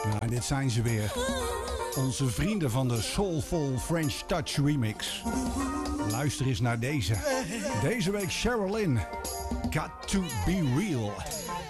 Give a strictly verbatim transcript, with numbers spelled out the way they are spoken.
Nou, en dit zijn ze weer. Onze vrienden van de Soulful French Touch remix. Luister eens naar deze. Deze week Sheryl Lynn. Got to be real.